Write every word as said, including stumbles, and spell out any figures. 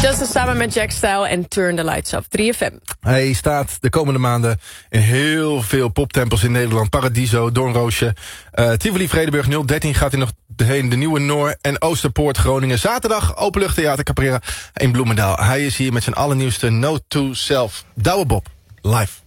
Justin samen met Jack Style en Turn the Lights Off, drie F M. Hij staat de komende maanden in heel veel poptempels in Nederland. Paradiso, Doornroosje, uh, Tivoli, Vredenburg, nul dertien gaat hij nog heen. De Nieuwe Noor en Oosterpoort, Groningen. Zaterdag, Openluchttheater Caprera in Bloemendaal. Hij is hier met zijn allernieuwste Note to Self. Douwe Bob, live.